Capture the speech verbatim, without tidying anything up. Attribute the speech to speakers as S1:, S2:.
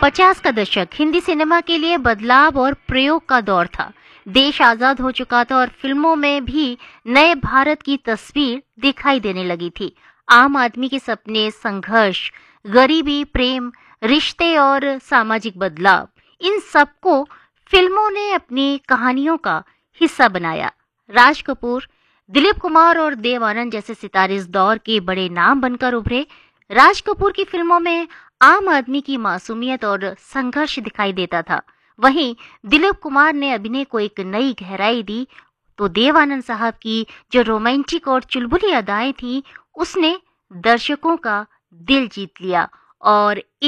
S1: पचास का दशक हिंदी सिनेमा के लिए बदलाव और प्रयोग का दौर था। देश आजाद हो चुका था और फिल्मों में भी नए भारत की तस्वीर दिखाई देने लगी थी। आम आदमी के सपने, संघर्ष, गरीबी, प्रेम, रिश्ते और सामाजिक बदलाव, इन सबको फिल्मों ने अपनी कहानियों का हिस्सा बनाया। राज कपूर, दिलीप कुमार और देव आनंद जैसे सितारे इस दौर के बड़े नाम बनकर उभरे। राज कपूर की फिल्मों में आम आदमी की मासूमियत और संघर्ष दिखाई देता था। वहीं दिलीप कुमार ने अभिनय को एक नई गहराई दी, तो देव आनंद साहब की जो रोमांटिक और चुलबुली अदाएं थी, उसने दर्शकों का दिल जीत लिया और